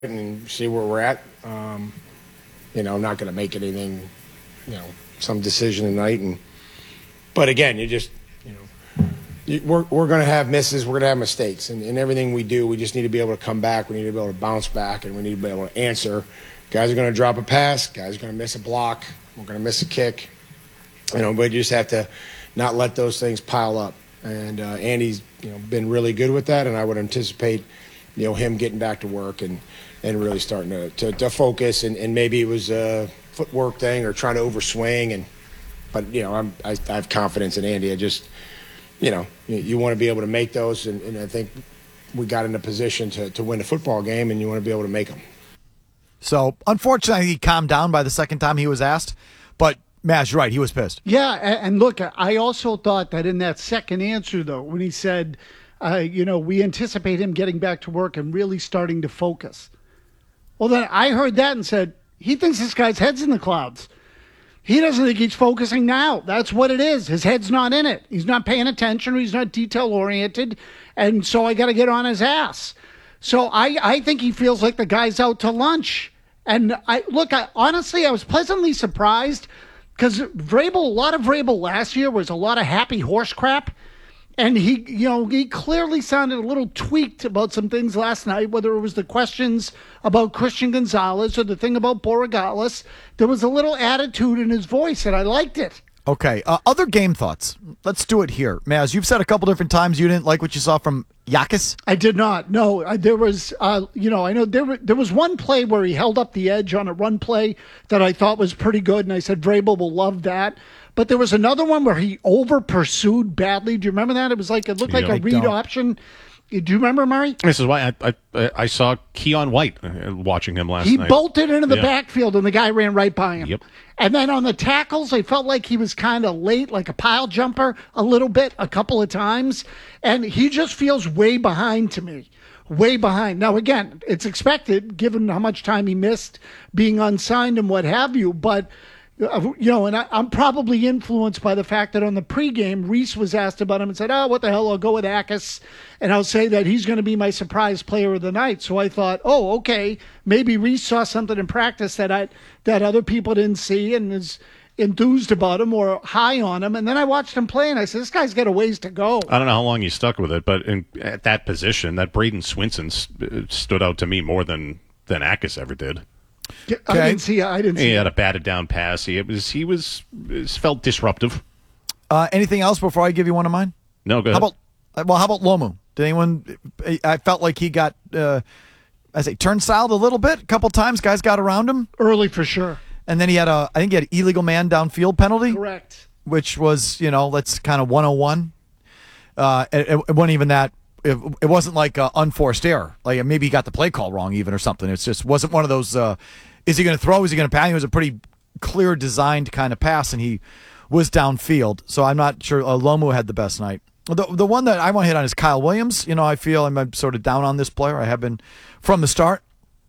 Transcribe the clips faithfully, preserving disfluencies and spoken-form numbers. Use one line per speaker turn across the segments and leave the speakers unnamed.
and see where we're at. Um, you know, I'm not going to make anything, you know, some decision tonight. And but again, you just, you know, you, we're we're going to have misses, we're going to have mistakes, and, and everything we do, we just need to be able to come back. We need to be able to bounce back, and we need to be able to answer. Guys are going to drop a pass. Guys are going to miss a block. We're going to miss a kick. You know, but you just have to not let those things pile up. And uh, Andy's, you know, been really good with that, and I would anticipate, you know, him getting back to work and, and really starting to, to, to focus. And, and maybe it was a footwork thing or trying to overswing. And but you know, I'm, I, I have confidence in Andy. I just, you know, you, you want to be able to make those, and, and I think we got in a position to to win a football game, and you want to be able to make them.
So unfortunately, he calmed down by the second time he was asked, but. Maz, you're right. He was pissed.
Yeah, and look, I also thought that in that second answer, though, when he said, uh, you know, we anticipate him getting back to work and really starting to focus. Well, then I heard that and said, he thinks this guy's head's in the clouds. He doesn't think he's focusing now. That's what it is. His head's not in it. He's not paying attention. He's not detail-oriented. And so I got to get on his ass. So I, I think he feels like the guy's out to lunch. And I look, I, honestly, I was pleasantly surprised. Because Vrabel, a lot of Vrabel last year was a lot of happy horse crap. And he, you know, he clearly sounded a little tweaked about some things last night, whether it was the questions about Christian Gonzalez or the thing about Borregales. There was a little attitude in his voice, and I liked it.
Okay, uh, other game thoughts. Let's do it here. Maz, you've said a couple different times you didn't like what you saw from Yakis.
I did not. No, I, there was, uh, you know, I know there there was one play where he held up the edge on a run play that I thought was pretty good, and I said Vrabel will love that. But there was another one where he over pursued badly. Do you remember that? It was like, it looked like
yeah,
a read option. Do you remember, Murray?
This is why I I, I saw Keon White watching him last
he
night.
He bolted into the
yeah.
backfield, and the guy ran right by him.
Yep.
And then on the tackles, I felt like he was kind of late, like a pile jumper a little bit, a couple of times. And he just feels way behind to me. Way behind. Now, again, it's expected, given how much time he missed being unsigned and what have you. But you know, and I, I'm probably influenced by the fact that on the pregame, Reese was asked about him and said, oh, what the hell, I'll go with Akis, and I'll say that he's going to be my surprise player of the night. So I thought, oh, okay, maybe Reese saw something in practice that I that other people didn't see and is enthused about him or high on him. And then I watched him play, and I said, this guy's got a ways to go.
I don't know how long you stuck with it, but in, at that position, that Braden Swinson st- stood out to me more than, than Akis ever did.
I okay. didn't see. I didn't see.
He had a batted down pass. He it was. He was. It felt disruptive.
Uh, anything else before I give you one of mine?
No. Go ahead.
How about? Well, how about Lomu? Did anyone? I felt like he got. Uh, I say turnstile a little bit. A couple times, guys got around him
early for sure.
And then he had a. I think he had an illegal man downfield penalty.
Correct.
Which was, you know, that's kind of one oh one. Uh, it, it wasn't even that. It, it wasn't like uh, unforced error. Like maybe he got the play call wrong even or something. It's just wasn't one of those. Uh, is he going to throw? Is he going to pass? It was a pretty clear designed kind of pass, and he was downfield. So I'm not sure. Uh, Lomu had the best night. The the one that I want to hit on is Kyle Williams. You know, I feel I'm sort of down on this player. I have been from the start.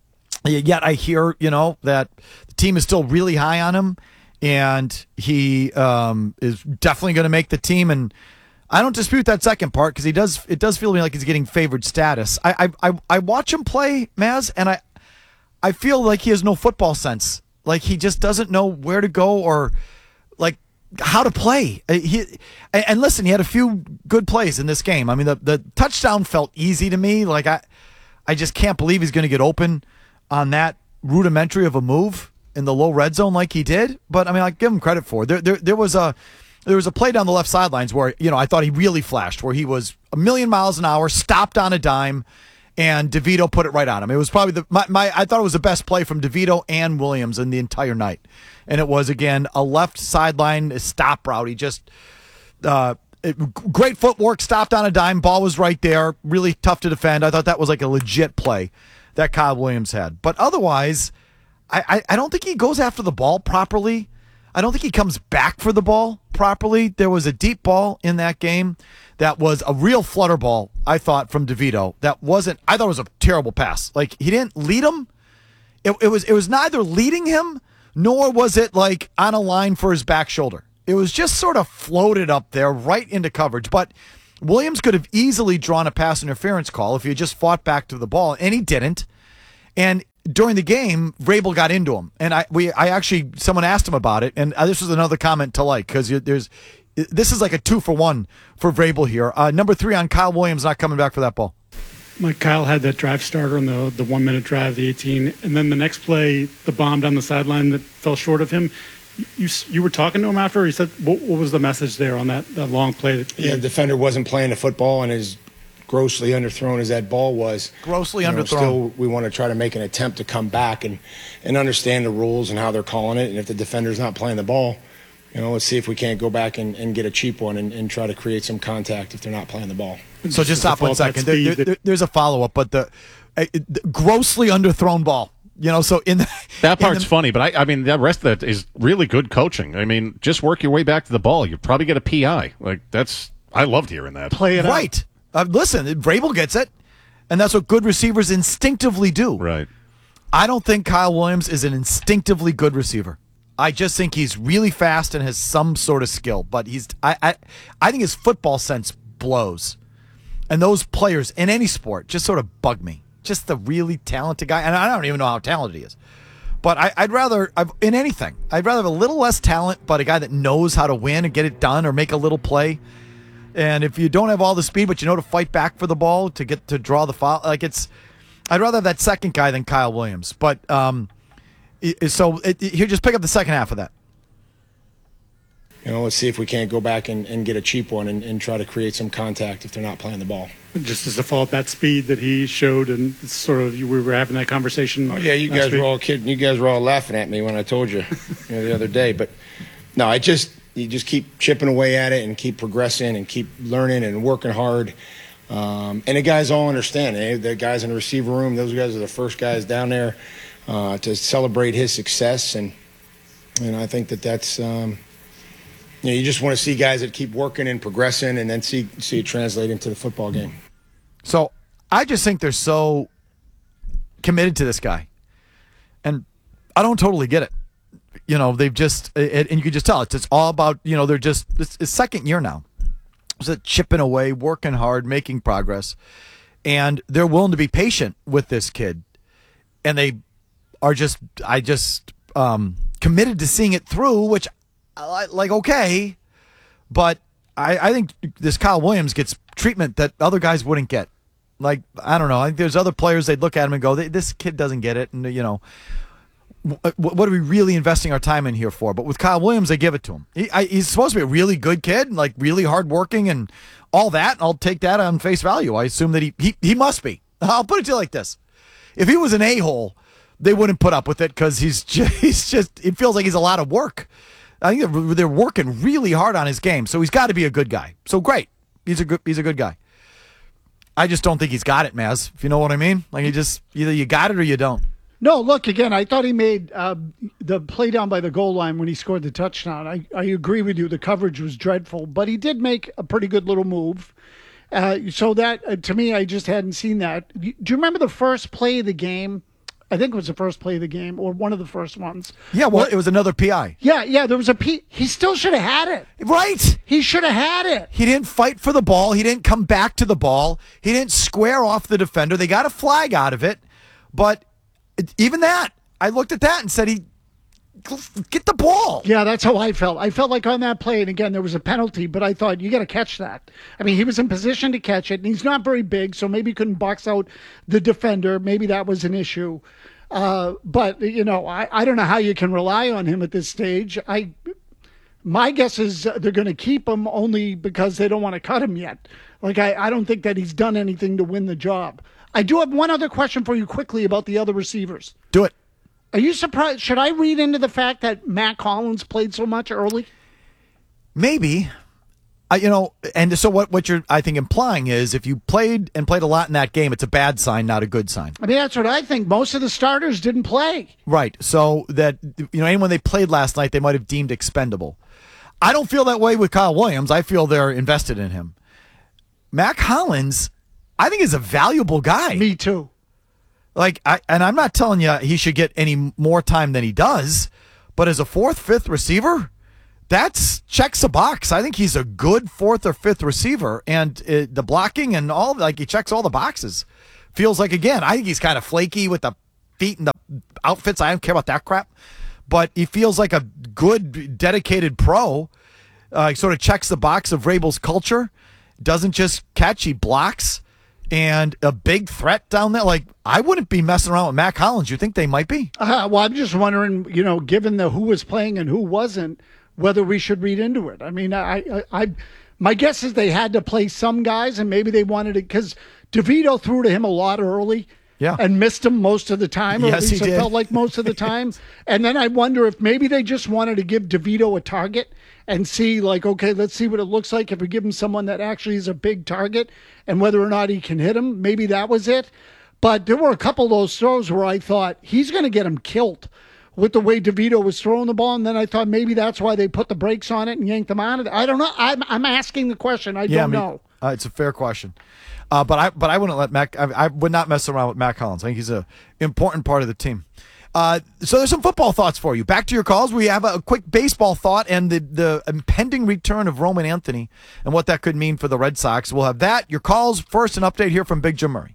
Yet I hear, you know, that the team is still really high on him, and he um, is definitely going to make the team. And I don't dispute that second part because he does. It does feel to me like he's getting favored status. I I I, I watch him play, Maz, and I I feel like he has no football sense. Like he just doesn't know where to go or like how to play. He and, and listen, he had a few good plays in this game. I mean, the the touchdown felt easy to me. Like I I just can't believe he's going to get open on that rudimentary of a move in the low red zone like he did. But I mean, I give him credit for it. There there there was a. There was a play down the left sidelines where, you know, I thought he really flashed, where he was a million miles an hour, stopped on a dime, and DeVito put it right on him. It was probably the my, my I thought it was the best play from DeVito and Williams in the entire night. And it was, again, a left sideline stop route. He just, uh, it, great footwork, stopped on a dime, ball was right there, really tough to defend. I thought that was like a legit play that Kyle Williams had. But otherwise, I, I, I don't think he goes after the ball properly. I don't think he comes back for the ball properly. There was a deep ball in that game that was a real flutter ball, I thought, from DeVito. That wasn't, I thought it was a terrible pass. Like, he didn't lead him. It, it was it was neither leading him, nor was it, like, on a line for his back shoulder. It was just sort of floated up there right into coverage. But Williams could have easily drawn a pass interference call if he had just fought back to the ball, and he didn't. And during the game, Vrabel got into him, and I we I actually someone asked him about it, and uh, this was another comment to like because there's this is like a two for one for Vrabel here. Uh, number three on Kyle Williams not coming back for that ball.
Mike Kyle had that drive starter on the the one minute drive, the eighteen, and then the next play, the bomb down the sideline that fell short of him. You you were talking to him after. He said, "What, what was the message there on that, that long play?" That
Yeah, the defender wasn't playing the football, and as grossly underthrown as that ball was,
Grossly
you know,
underthrown.
Still, we want to try to make an attempt to come back and and understand the rules and how they're calling it. And if the defender's not playing the ball, you know, let's see if we can't go back and, and get a cheap one and, and try to create some contact if they're not playing the ball.
So just stop one
Football, that
second. There,
speed
there-
that-
there's a follow up, but the, uh, the grossly underthrown ball. You know, so in the,
That
in
part's
the-
funny, but I, I mean, the rest of that is really good coaching. I mean, just work your way back to the ball. You probably get a P I. Like, that's, I loved hearing that.
Play it out.
right. Uh, listen, Vrabel gets it, and that's what good receivers instinctively do.
Right.
I don't think Kyle Williams is an instinctively good receiver. I just think he's really fast and has some sort of skill, but he's I I, I think his football sense blows. And those players in any sport just sort of bug me. Just the really talented guy, and I don't even know how talented he is. But I, I'd rather, I've, in anything, I'd rather have a little less talent, but a guy that knows how to win and get it done or make a little play. And if you don't have all the speed, but you know to fight back for the ball to get to draw the foul, like it's, I'd rather have that second guy than Kyle Williams. But um, it, so it, it, here, just pick up the second half of that.
You know, let's see if we can't go back and, and get a cheap one and, and try to create some contact if they're not playing the ball.
just as a fault, that speed that he showed, and it's sort of you we were having that conversation.
Oh yeah, you
last
guys
week.
were all kidding. You guys were all laughing at me when I told you, you know, the other day. But no, I just you just keep chipping away at it and keep progressing and keep learning and working hard. Um, and the guys all understand. Eh? The guys in the receiver room, those guys are the first guys down there uh, to celebrate his success. And and I think that that's um, you know, you just want to see guys that keep working and progressing, and then see see it translate into the football game.
So I just think they're so committed to this guy, and I don't totally get it. You know, they've just it, and you can just tell it's it's all about, you know, they're just it's, it's second year now. So chipping away, working hard, making progress, and they're willing to be patient with this kid, and they are just I just um, committed to seeing it through, which I like okay, but I, I think this Kyle Williams gets treatment that other guys wouldn't get. Like, I don't know. I think there's other players, they'd look at him and go, this kid doesn't get it. And, you know, what, what are we really investing our time in here for? But with Kyle Williams, they give it to him. He, I, he's supposed to be a really good kid, like really hardworking and all that. I'll take that on face value. I assume that he, he, he must be. I'll put it to you like this. If he was an a-hole, they wouldn't put up with it because he's just, he's just, it feels like he's a lot of work. I think they're, they're working really hard on his game, so he's got to be a good guy. So great, he's a good he's a good guy. I just don't think he's got it, Maz. If you know what I mean, like he just either you got it or you don't.
No, look, again, I thought he made uh, the play down by the goal line when he scored the touchdown. I, I agree with you. The coverage was dreadful, but he did make a pretty good little move. Uh, so that, uh, to me, I just hadn't seen that. Do you remember the first play of the game? I think it was the first play of the game or one of the first ones.
Yeah, well, it was another P I.
Yeah, yeah, there was a P. He still should have had it.
Right.
He should have had it.
He didn't fight for the ball. He didn't come back to the ball. He didn't square off the defender. They got a flag out of it. But even that, I looked at that and said, he get the ball.
Yeah, that's how I felt. I felt like on that play, and again, there was a penalty, but I thought, you got to catch that. I mean, he was in position to catch it, and he's not very big, so maybe he couldn't box out the defender. Maybe that was an issue. Uh, but, you know, I, I don't know how you can rely on him at this stage. I, my guess is they're going to keep him only because they don't want to cut him yet. Like, I, I don't think that he's done anything to win the job. I do have one other question for you quickly about the other receivers.
Do it.
Are you surprised? Should I read into the fact that Matt Collins played so much early?
Maybe. I, you know, and so what, what you're, I think, implying is if you played and played a lot in that game, it's a bad sign, not a good sign.
I mean, that's what I think. Most of the starters didn't play.
Right. So that, you know, anyone they played last night, they might have deemed expendable. I don't feel that way with Kyle Williams. I feel they're invested in him. Matt Collins, I think, is a valuable guy.
Me too.
Like, I, and I'm not telling you he should get any more time than he does, but as a fourth, fifth receiver, that's checks a box. I think he's a good fourth or fifth receiver, and uh, the blocking and all, like he checks all the boxes. Feels like, again, I think he's kind of flaky with the feet and the outfits. I don't care about that crap. But he feels like a good, dedicated pro. Uh, he sort of checks the box of Vrabel's culture. Doesn't just catch, he blocks. And a big threat down there. Like, I wouldn't be messing around with Matt Collins. You think they might be?
Uh, well, I'm just wondering, you know, given the who was playing and who wasn't, whether we should read into it. I mean, I, I, I my guess is they had to play some guys, and maybe they wanted it because DeVito threw to him a lot early.
Yeah.
And missed him most of the time, or
Yes,
at least
he
it
did.
felt like most of the time. And then I wonder if maybe they just wanted to give DeVito a target and see, like, okay, let's see what it looks like if we give him someone that actually is a big target and whether or not he can hit him. Maybe that was it. But there were a couple of those throws where I thought he's going to get him killed with the way DeVito was throwing the ball. And then I thought maybe that's why they put the brakes on it and yanked them out of it. I don't know. I'm, I'm asking the question. I
Yeah,
don't
I mean,
know.
Uh, it's a fair question. Uh, but I but I wouldn't let Matt. I, I would not mess around with Matt Collins. I think he's an important part of the team. Uh, so there's some football thoughts for you. Back to your calls. We have a, a quick baseball thought and the, the impending return of Roman Anthony and what that could mean for the Red Sox. We'll have that. Your calls first. An update here from Big Jim Murray.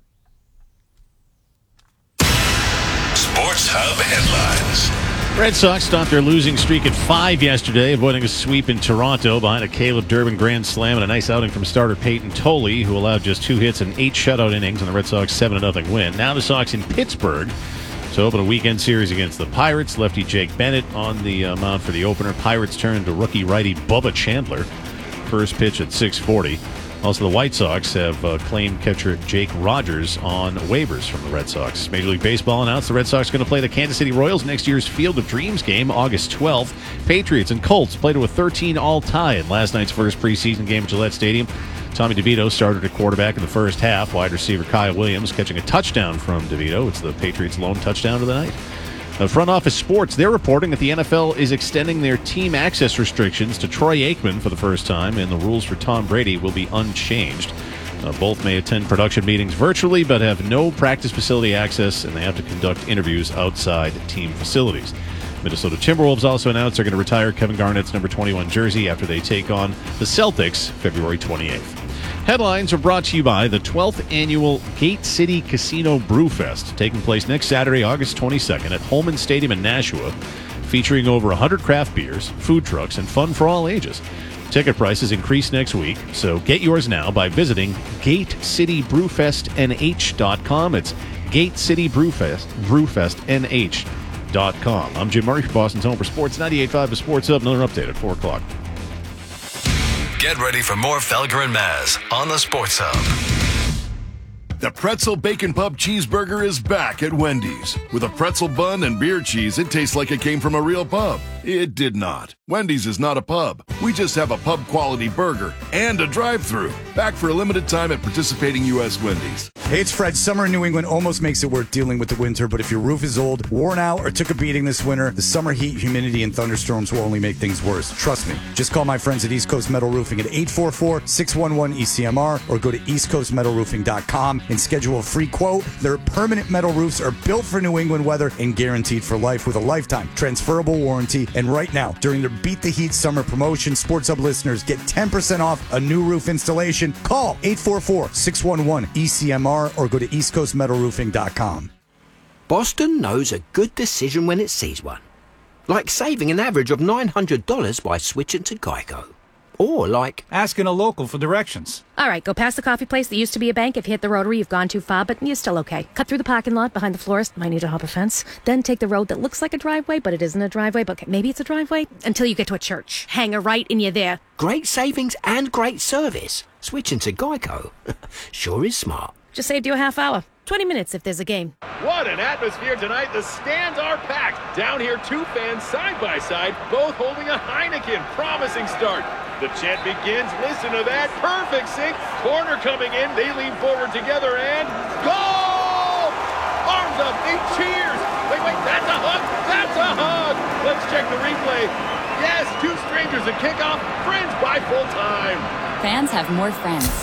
Sports Hub headlines.
Red Sox stopped their losing streak at five yesterday, avoiding a sweep in Toronto behind a Caleb Durbin grand slam and a nice outing from starter Peyton Tolley, who allowed just two hits and eight shutout innings in the Red Sox seven to nothing win. Now the Sox in Pittsburgh to open a weekend series against the Pirates. Lefty Jake Bennett on the uh, mound for the opener. Pirates turn to rookie righty Bubba Chandler. First pitch at six forty. Also, the White Sox have uh, claimed catcher Jake Rogers on waivers from the Red Sox. Major League Baseball announced the Red Sox are going to play the Kansas City Royals next year's Field of Dreams game, August twelfth. Patriots and Colts played to a thirteen all tie in last night's first preseason game at Gillette Stadium. Tommy DeVito started at quarterback in the first half. Wide receiver Kyle Williams catching a touchdown from DeVito. It's the Patriots' lone touchdown of the night. The Front Office Sports, they're reporting that the N F L is extending their team access restrictions to Troy Aikman for the first time, and the rules for Tom Brady will be unchanged. Uh, both may attend production meetings virtually, but have no practice facility access, and they have to conduct interviews outside team facilities. Minnesota Timberwolves also announced they're going to retire Kevin Garnett's number twenty-one jersey after they take on the Celtics February twenty-eighth. Headlines are brought to you by the twelfth Annual Gate City Casino Brewfest, taking place next Saturday, August twenty-second at Holman Stadium in Nashua, featuring over one hundred craft beers, food trucks, and fun for all ages. Ticket prices increase next week, so get yours now by visiting gate city brewfest n h dot com. It's gate city brewfest brewfest n h dot com. I'm Jim Murray for Boston's Home for Sports, ninety-eight point five The Sports Hub. Another update at four o'clock.
Get ready for more Felger and Maz on the Sports Hub.
The Pretzel Bacon Pub Cheeseburger is back at Wendy's. With a pretzel bun and beer cheese, it tastes like it came from a real pub. It did not. Wendy's is not a pub. We just have a pub-quality burger and a drive-thru. Back for a limited time at participating U S Wendy's.
Hey, it's Fred. Summer in New England almost makes it worth dealing with the winter, but if your roof is old, worn out, or took a beating this winter, the summer heat, humidity, and thunderstorms will only make things worse. Trust me. Just call my friends at East Coast Metal Roofing at eight four four, six one one, E C M R or go to east coast metal roofing dot com and schedule a free quote. Their permanent metal roofs are built for New England weather and guaranteed for life with a lifetime transferable warranty. And right now, during their Beat the Heat summer promotion, Sports Hub listeners get ten percent off a new roof installation. Call eight four four, six one one, E C M R or go to east coast metal roofing dot com.
Boston knows a good decision when it sees one. Like saving an average of nine hundred dollars by switching to Geico. Or like
asking a local for directions.
All right, go past the coffee place that used to be a bank. If you hit the rotary, you've gone too far, but you're still okay. Cut through the parking lot behind the florist. Might need to hop a fence. Then take the road that looks like a driveway, but it isn't a driveway, but maybe it's a driveway, until you get to a church. Hang a right and you're there.
great savings and great service. Switching to Geico sure is smart.
Just saved you a half hour. twenty minutes if there's a game.
What an atmosphere tonight. The stands are packed. Down here, two fans side by side, both holding a Heineken. Promising start. The chant begins. Listen to that. Perfect sync. Corner coming in. They lean forward together and goal! Arms up. They cheers. Wait, wait. That's a hug. That's a hug. Let's check the replay. Yes, two strangers at kickoff. Friends by full time.
Fans have more friends.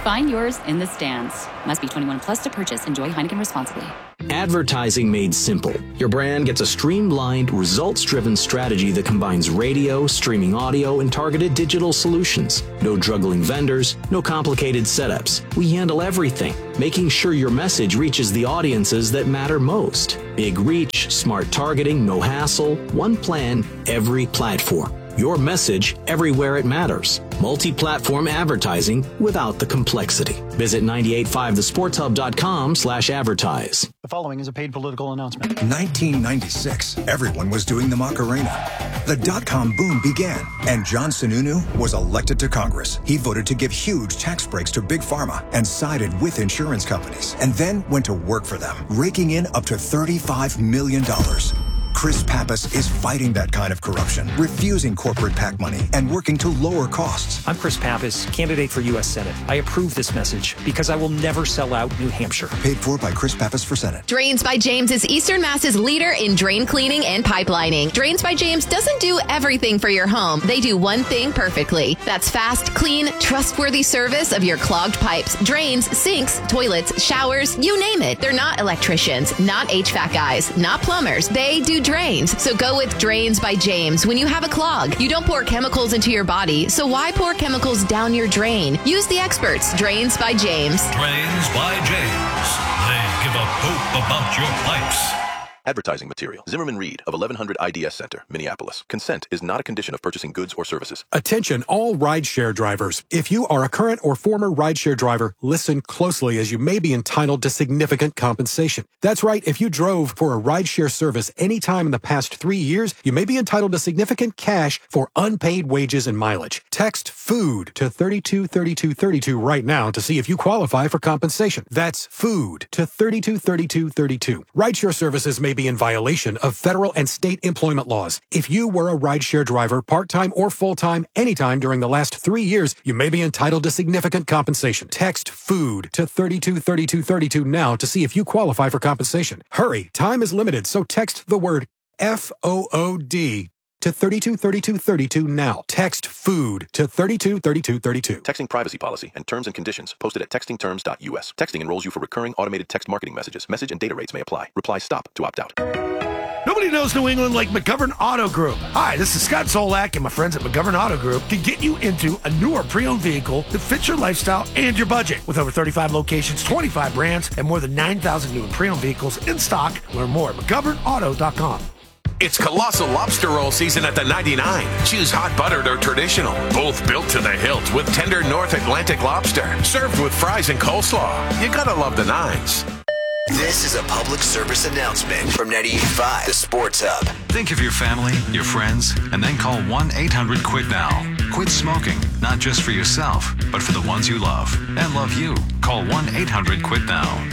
Find yours in the stands. Must be twenty-one plus to purchase. Enjoy Heineken responsibly.
Advertising made simple. Your brand gets a streamlined, results-driven strategy that combines radio, streaming audio, and targeted digital solutions. No juggling vendors, no complicated setups. We handle everything, making sure your message reaches the audiences that matter most. Big reach, smart targeting, no hassle, one plan, every platform. Your message everywhere it matters. Multi-platform advertising without the complexity. Visit nine eight five the sports hub dot com slash advertise.
The following is a paid political announcement.
nineteen ninety-six, everyone was doing the Macarena. The dot-com boom began, and John Sununu was elected to Congress. He voted to give huge tax breaks to Big Pharma and sided with insurance companies, and then went to work for them, raking in up to thirty-five million dollars. Chris Pappas is fighting that kind of corruption, refusing corporate PAC money, and working to lower costs.
I'm Chris Pappas, candidate for U S Senate. I approve this message because I will never sell out New Hampshire.
Paid for by Chris Pappas for Senate.
Drains by James is Eastern Mass's leader in drain cleaning and pipelining. Drains by James doesn't do everything for your home. They do one thing perfectly. That's fast, clean, trustworthy service of your clogged pipes, drains, sinks, toilets, showers, you name it. They're not electricians, not H V A C guys, not plumbers. They do drains. So go with Drains by James when you have a clog. You don't pour chemicals into your body, so why pour chemicals down your drain? Use the experts. Drains by James.
Drains by James. They give a poop about your pipes.
Advertising material. Zimmerman Reed of eleven hundred I D S Center, Minneapolis. Consent is not a condition of purchasing goods or services.
Attention all rideshare drivers. If you are a current or former rideshare driver, listen closely as you may be entitled to significant compensation. That's right. If you drove for a rideshare service any time in the past three years, you may be entitled to significant cash for unpaid wages and mileage. Text FOOD to thirty-two thirty-two thirty-two right now to see if you qualify for compensation. That's FOOD to thirty-two thirty-two thirty-two. Rideshare services may be in violation of federal and state employment laws. If you were a rideshare driver, part-time or full-time, anytime during the last three years, you may be entitled to significant compensation. Text FOOD to thirty-two thirty-two thirty-two now to see if you qualify for compensation. Hurry, time is limited, so text the word F O O D to thirty-two thirty-two thirty-two now. Text FOOD to thirty-two thirty-two thirty-two.
Texting privacy policy and terms and conditions posted at texting terms dot U S. Texting enrolls you for recurring automated text marketing messages. Message and data rates may apply. Reply STOP to opt out.
Nobody knows New England like McGovern Auto Group. Hi, this is Scott Zolak, and my friends at McGovern Auto Group can get you into a newer pre-owned vehicle that fits your lifestyle and your budget. With over thirty-five locations, twenty-five brands, and more than nine thousand new and pre-owned vehicles in stock, learn more at McGovern Auto dot com.
It's Colossal Lobster Roll season at the ninety-nine. Choose hot buttered or traditional. Both built to the hilt with tender North Atlantic lobster. Served with fries and coleslaw. You gotta love the nines.
This is a public service announcement from ninety-eight point five, The Sports Hub.
Think of your family, your friends, and then call one eight hundred quit now. Quit smoking, not just for yourself, but for the ones you love and love you. Call one eight hundred quit now.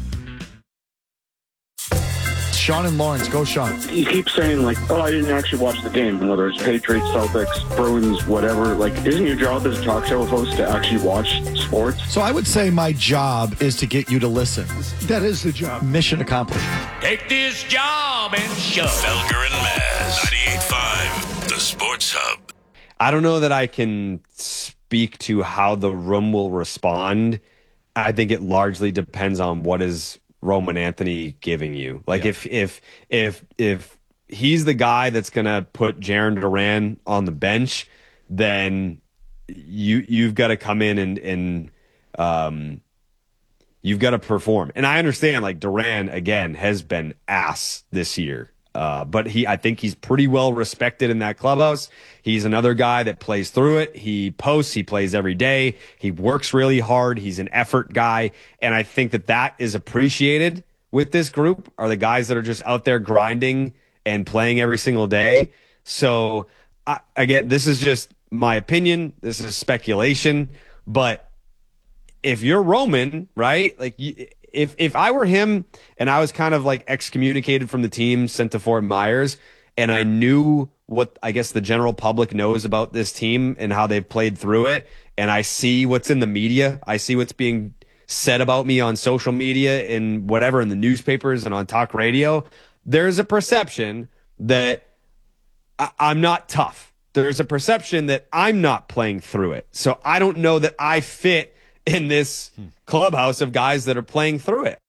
Sean and Lawrence. Go, Sean.
You keep saying, like, oh, I didn't actually watch the game, whether it's Patriots, Celtics, Bruins, whatever. Like, isn't your job as a talk show host to actually watch sports?
So I would say my job is to get you to listen.
That is the job.
Mission accomplished.
Take this job and shove. Felger and Maz, ninety-eight point five, The Sports Hub.
I don't know that I can speak to how the room will respond. I think it largely depends on what is Roman Anthony giving you. Like yeah. if if if if he's the guy that's gonna put Jaren Duran on the bench, then you you've got to come in and and um you've got to perform. And I understand, like, Duran again has been ass this year. Uh, but he, I think he's pretty well respected in that clubhouse. He's another guy that plays through it. He posts, he plays every day. He works really hard. He's an effort guy. And I think that that is appreciated with this group, are the guys that are just out there grinding and playing every single day. So I, again, this is just my opinion. This is speculation, but if you're Roman, right? Like you, If if I were him and I was kind of like excommunicated from the team, sent to Fort Myers, and I knew what I guess the general public knows about this team and how they've played through it, and I see what's in the media, I see what's being said about me on social media and whatever in the newspapers and on talk radio, there's a perception that I, I'm not tough. There's a perception that I'm not playing through it. So I don't know that I fit in this clubhouse of guys that are playing through it.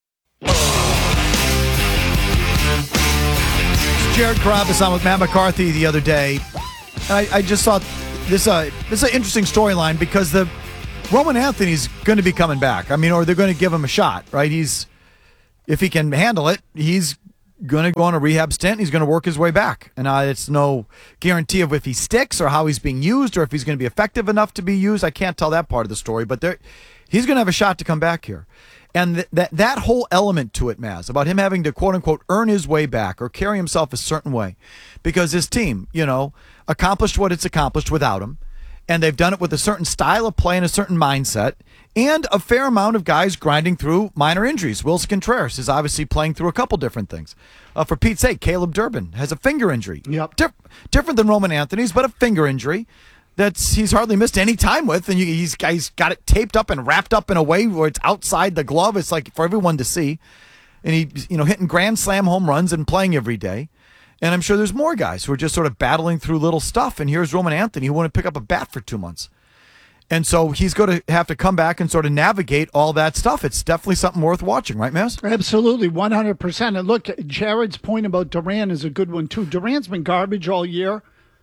Jared Carrabis on with Matt McCarthy the other day. And I, I just thought this, uh, this is an interesting storyline because the Roman Anthony's going to be coming back. I mean, or they're going to give him a shot, right? He's, if he can handle it, he's going to go on a rehab stint. He's going to work his way back. And uh, it's no guarantee of if he sticks or how he's being used or if he's going to be effective enough to be used. I can't tell that part of the story, but there, he's going to have a shot to come back here. And th- that that whole element to it, Maz, about him having to, quote-unquote, earn his way back or carry himself a certain way because his team, you know, accomplished what it's accomplished without him, and they've done it with a certain style of play and a certain mindset, and a fair amount of guys grinding through minor injuries. Wilson Contreras is obviously playing through a couple different things. Uh, for Pete's sake, Caleb Durbin has a finger injury.
Yep.
Dif- different than Roman Anthony's, but a finger injury that's he's hardly missed any time with, and you, he's, he's got it taped up and wrapped up in a way where it's outside the glove. It's like for everyone to see. And he, you know, hitting grand slam home runs and playing every day. And I'm sure there's more guys who are just sort of battling through little stuff. And here's Roman Anthony who wouldn't pick up a bat for two months. And so he's going to have to come back and sort of navigate all that stuff. It's definitely something worth watching, right, Maz?
Absolutely, one hundred percent. And look, Jared's point about Durant is a good one, too. Durant's been garbage all year.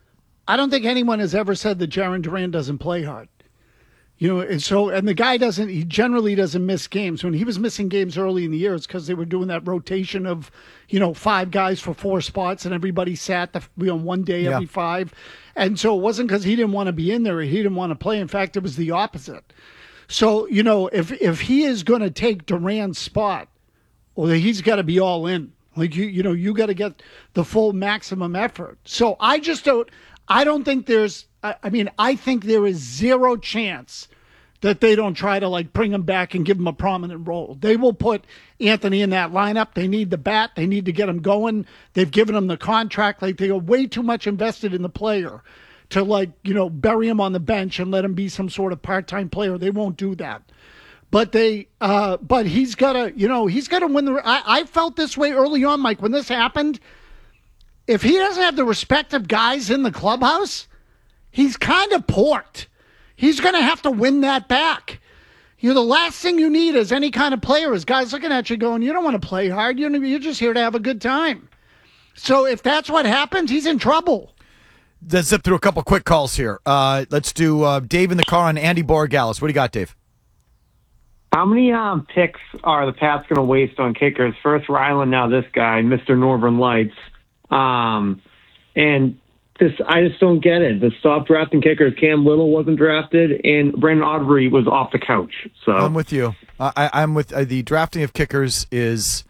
I don't think anyone has ever said that Jaren Durant doesn't play hard. You know, and so, and the guy doesn't, he generally doesn't miss games. When he was missing games early in the year, it's because they were doing that rotation of, you know, five guys for four spots and everybody sat the, you know, one day every
Yeah.
five. And so it wasn't because he didn't want to be in there. He didn't want to play. In fact, it was the opposite. So, you know, if, if he is going to take Durant's spot, well, he's got to be all in. Like, you, you know, you got to get the full maximum effort. So I just don't, I don't think there's, I, I mean, I think there is zero chance that they don't try to like bring him back and give him a prominent role. They will put Anthony in that lineup. They need the bat. They need to get him going. They've given him the contract. Like, they are way too much invested in the player to, like, you know, bury him on the bench and let him be some sort of part-time player. They won't do that. But they, uh, but he's got to, you know, he's got to win the, I, I felt this way early on, Mike, when this happened. If he doesn't have the respect of guys in the clubhouse, he's kind of porked. He's going to have to win that back. You know, the last thing you need as any kind of player is guys looking at you going, you don't want to play hard. You're, you're just here to have a good time. So if that's what happens, he's in trouble.
Let's zip through a couple quick calls here. Uh, let's do uh, Dave in the car on Andy Borregales. What do you got, Dave?
How many um, picks are the Pats going to waste on kickers? First Ryland, now this guy, Mister Northern Lights. Um, and this, I just don't get it. The stop drafting kickers. Cam Little wasn't drafted, and Brandon Audrey was off the couch. So
I'm with you. I, I'm with uh, the drafting of kickers is,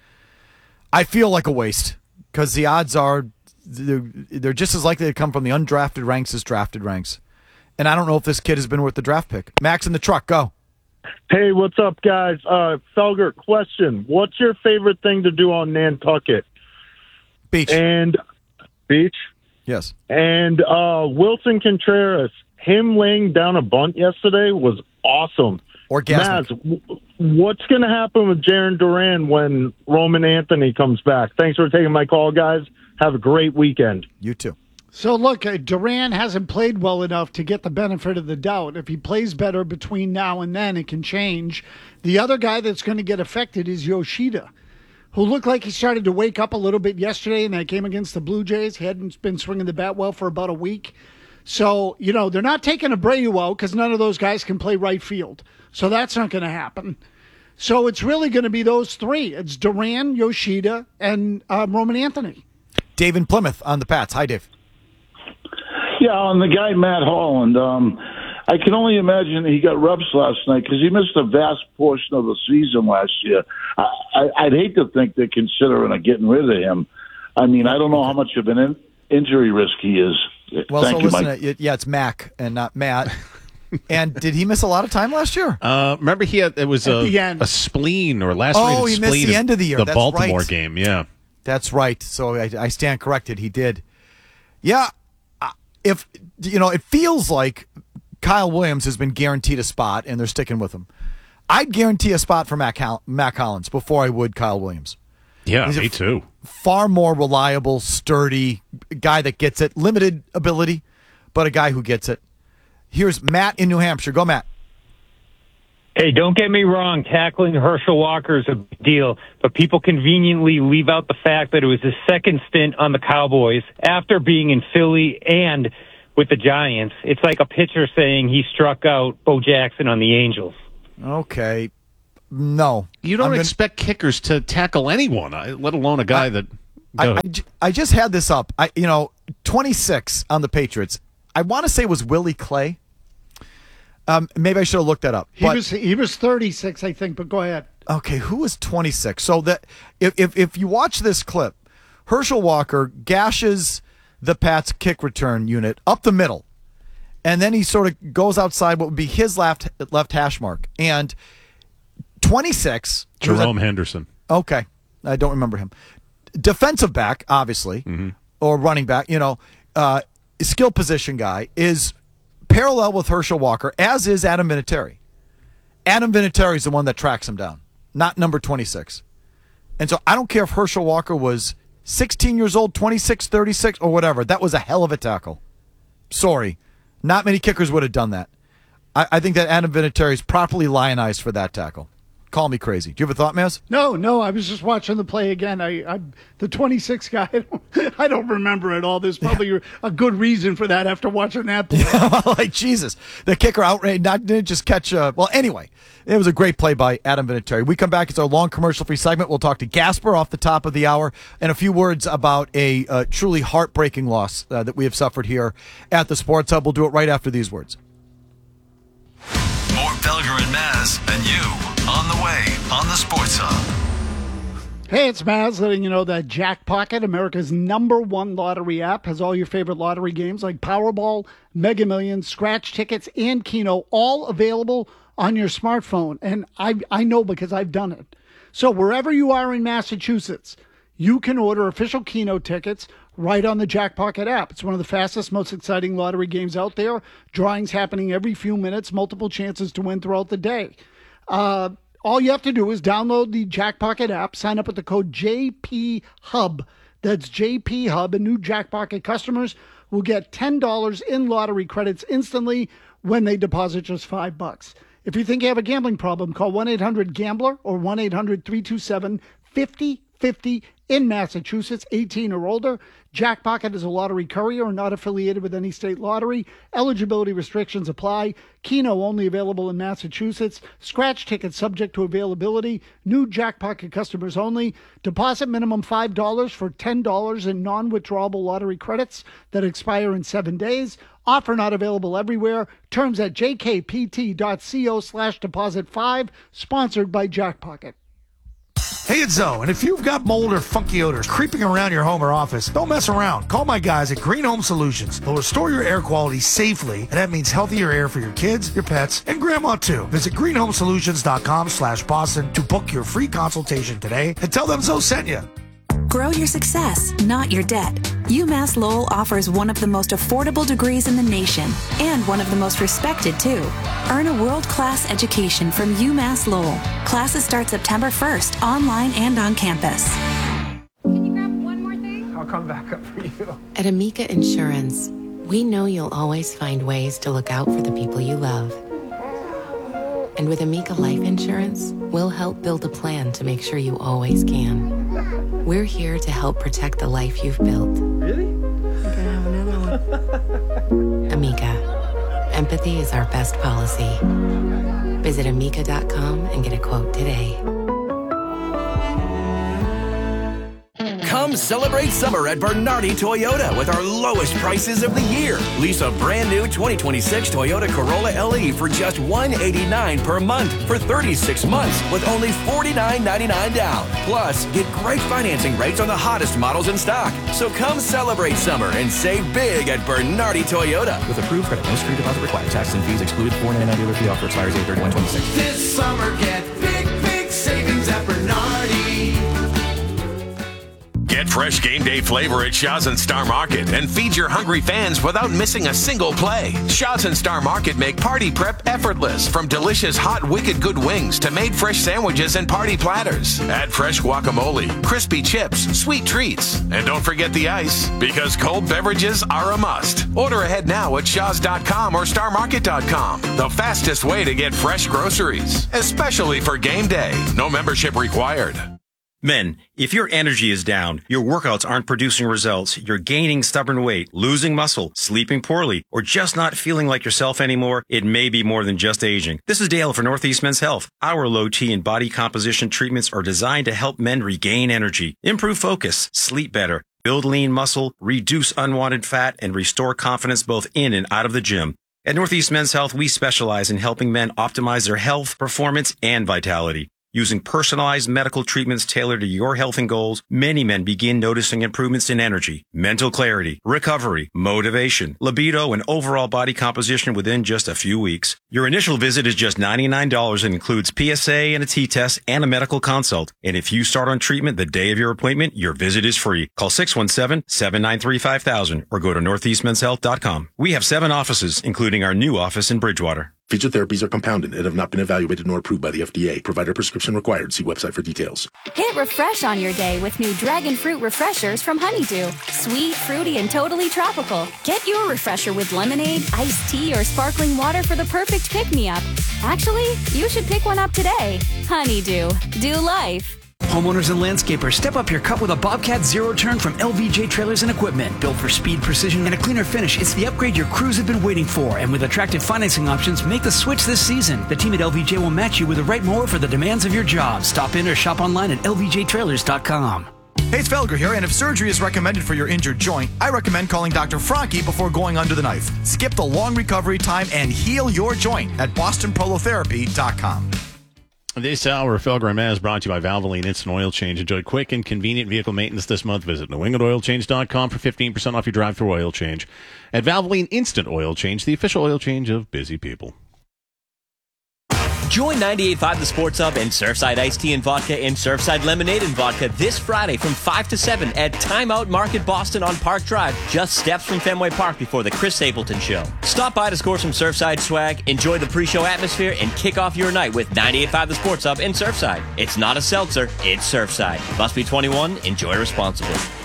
I feel like a waste because the odds are they're, they're just as likely to come from the undrafted ranks as drafted ranks. And I don't know if this kid has been worth the draft pick. Max in the truck, go.
Hey, what's up, guys? Uh, Felger, question. What's your favorite thing to do on Nantucket?
Beach.
And beach?
Yes.
And uh, Wilson Contreras, him laying down a bunt yesterday was awesome.
Orgasmic.
Maz, w- what's going to happen with Jaren Duran when Roman Anthony comes back? Thanks for taking my call, guys. Have a great weekend.
You too.
So, look, uh, Duran hasn't played well enough to get the benefit of the doubt. If he plays better between now and then, it can change. The other guy that's going to get affected is Yoshida, who looked like he started to wake up a little bit yesterday in that game against the Blue Jays. He hadn't been swinging the bat well for about a week. So, you know, they're not taking Abreu out because none of those guys can play right field. So that's not going to happen. So it's really going to be those three. It's Duran, Yoshida, and um, Roman Anthony.
Dave in Plymouth on the Pats. Hi, Dave.
Yeah, on the guy, Matt Holland, um, I can only imagine he got rubs last night because he missed a vast portion of the season last year. I, I, I'd hate to think they're considering getting rid of him. I mean, I don't know how much of an in, injury risk he is.
Well,
Thank
so
you,
listen,
Mike.
uh, yeah, it's Mac and not Matt. And did he miss a lot of time last year?
Uh, remember, he had it was
At the
a,
end.
a spleen or last
Oh, he
spleen
missed the end of the year.
The
That's
Baltimore
right.
game, yeah.
That's right. So I, I stand corrected. He did. Yeah. uh, If, you know, it feels like Kyle Williams has been guaranteed a spot and they're sticking with him. I'd guarantee a spot for Mac, Hall- Mac Hollins before I would Kyle Williams.
Yeah,
He's a
me too.
Far more reliable, sturdy guy that gets it. Limited ability, but a guy who gets it. Here's Matt in New Hampshire. Go, Matt.
Hey, don't get me wrong. Tackling Herschel Walker is a big deal, but people conveniently leave out the fact that it was his second stint on the Cowboys after being in Philly and with the Giants. It's like a pitcher saying he struck out Bo Jackson on the Angels.
Okay. No.
You don't
I'm gonna-
expect kickers to tackle anyone, I- let alone a guy
I-
that...
I,
Go
I,
ahead.
ju- I just had this up. I, you know, twenty-six on the Patriots. I want to say it was Willie Clay. Um, maybe I should have looked that up.
He
but-
was he was thirty-six, I think, but go ahead.
Okay, who was twenty-six? So that if, if if you watch this clip, Herschel Walker gashes the Pats kick return unit up the middle, and then he sort of goes outside what would be his left left hash mark. And twenty-six,
Jerome Henderson.
Okay, I don't remember him. Defensive back, obviously, or running back. You know, uh, skill position guy is parallel with Herschel Walker, as is Adam Vinatieri. Adam Vinatieri is the one that tracks him down, not number twenty-six. And so I don't care if Herschel Walker was sixteen years old, twenty-six, thirty-six, or whatever. That was a hell of a tackle. Sorry. Not many kickers would have done that. I, I think that Adam Vinatieri is properly lionized for that tackle. Call me crazy. Do you have a thought, Maz?
No, no, I was just watching the play again. I, I the twenty-six guy, I don't, I don't remember it all. There's probably a good reason for that after watching that play.
Like, Jesus. The kicker outraged, not didn't just catch, uh, well, anyway, it was a great play by Adam Vinatieri. We come back. It's our long commercial-free segment. We'll talk to Gasper off the top of the hour and a few words about a uh, truly heartbreaking loss uh, that we have suffered here at the Sports Hub. We'll do it right after these words.
More Felger and Maz and you on the way on the Sports Hub.
Hey, it's Maz letting you know that Jack Pocket, America's number one lottery app, has all your favorite lottery games like Powerball, Mega Millions, Scratch Tickets, and Keno, all available on your smartphone. And I I know because I've done it. So wherever you are in Massachusetts, you can order official Keno tickets right on the Jack Pocket app. It's one of the fastest, most exciting lottery games out there. Drawings happening every few minutes, multiple chances to win throughout the day. Uh, all you have to do is download the Jack Pocket app, sign up with the code J P Hub. That's J P Hub, and new Jack Pocket customers will get ten dollars in lottery credits instantly when they deposit just five bucks. If you think you have a gambling problem, call one eight hundred gambler or one eight hundred three two seven five oh five oh in Massachusetts, eighteen or older. Jack Pocket is a lottery courier and not affiliated with any state lottery. Eligibility restrictions apply. Keno only available in Massachusetts. Scratch tickets subject to availability. New Jack Pocket customers only. Deposit minimum five dollars for ten dollars in non-withdrawable lottery credits that expire in seven days. Offer not available everywhere. Terms at jkpt.co slash deposit five. Sponsored by Jack Pocket.
Hey, it's Zoe, and if you've got mold or funky odors creeping around your home or office, don't mess around. Call my guys at Green Home Solutions. They'll restore your air quality safely, and that means healthier air for your kids, your pets, and grandma too. Visit greenhomesolutions.com slash Boston to book your free consultation today and tell them Zoe sent you.
Grow your success, not your debt. UMass Lowell offers one of the most affordable degrees in the nation and one of the most respected, too. Earn a world-class education from UMass Lowell. Classes start September first, online and on campus.
I'll come back up for you. At Amica Insurance, we know you'll always find ways to look out for the people you love. And with Amica Life Insurance, we'll help build a plan to make sure you always can. We're here to help protect the life you've built. Really? I can have another one. Amica. Empathy is our best policy. Visit amica dot com and get a quote today.
Come celebrate summer at Bernardi Toyota with our lowest prices of the year. Lease a brand new twenty twenty-six Toyota Corolla L E for just one hundred eighty-nine dollars per month for thirty-six months with only forty-nine ninety-nine down. Plus, get great financing rates on the hottest models in stock. So come celebrate summer and save big at Bernardi Toyota. With approved credit, no security deposit required. Taxes and fees excluded. four ninety-nine dealer fee offer expires eight thirty-one twenty-six.
This summer, get big, big savings at Bernardi.
Get fresh game day flavor at Shaw's and Star Market and feed your hungry fans without missing a single play. Shaw's and Star Market make party prep effortless, from delicious hot Wicked Good wings to made fresh sandwiches and party platters. Add fresh guacamole, crispy chips, sweet treats, and don't forget the ice, because cold beverages are a must. Order ahead now at shaws dot com or star market dot com. The fastest way to get fresh groceries, especially for game day. No membership required.
Men, if your energy is down, your workouts aren't producing results, you're gaining stubborn weight, losing muscle, sleeping poorly, or just not feeling like yourself anymore, it may be more than just aging. This is Dale for Northeast Men's Health. Our low T and body composition treatments are designed to help men regain energy, improve focus, sleep better, build lean muscle, reduce unwanted fat, and restore confidence both in and out of the gym. At Northeast Men's Health, we specialize in helping men optimize their health, performance, and vitality. Using personalized medical treatments tailored to your health and goals, many men begin noticing improvements in energy, mental clarity, recovery, motivation, libido, and overall body composition within just a few weeks. Your initial visit is just ninety-nine dollars and includes P S A and a T-test and a medical consult. And if you start on treatment the day of your appointment, your visit is free. Call six one seven, seven nine three, five thousand or go to northeast men's health dot com. We have seven offices, including our new office in Bridgewater.
Future therapies are compounded and have not been evaluated nor approved by the F D A. Provider prescription required. See website for details.
Hit refresh on your day with new dragon fruit refreshers from Honeydew. Sweet, fruity, and totally tropical. Get your refresher with lemonade, iced tea, or sparkling water for the perfect pick-me-up. Actually, you should pick one up today. Honeydew. Do life.
Homeowners and landscapers, step up your cup with a Bobcat Zero Turn from L V J Trailers and Equipment. Built for speed, precision, and a cleaner finish, it's the upgrade your crews have been waiting for. And with attractive financing options, make the switch this season. The team at L V J will match you with the right mower for the demands of your job. Stop in or shop online at L V J trailers dot com.
Hey, it's Felger here, and if surgery is recommended for your injured joint, I recommend calling Doctor Franke before going under the knife. Skip the long recovery time and heal your joint at boston prolotherapy dot com.
This hour of Felger and Maz brought to you by Valvoline Instant Oil Change. Enjoy quick and convenient vehicle maintenance this month. Visit new england oil change dot com for fifteen percent off your drive-thru oil change. At Valvoline Instant Oil Change, the official oil change of busy people.
Join ninety-eight point five The Sports Hub and Surfside Iced Tea and Vodka and Surfside Lemonade and Vodka this Friday from five to seven at Time Out Market Boston on Park Drive, just steps from Fenway Park before the Chris Stapleton Show. Stop by to score some Surfside swag, enjoy the pre-show atmosphere, and kick off your night with ninety-eight point five The Sports Hub and Surfside. It's not a seltzer, it's Surfside. Must be twenty-one. Enjoy responsibly.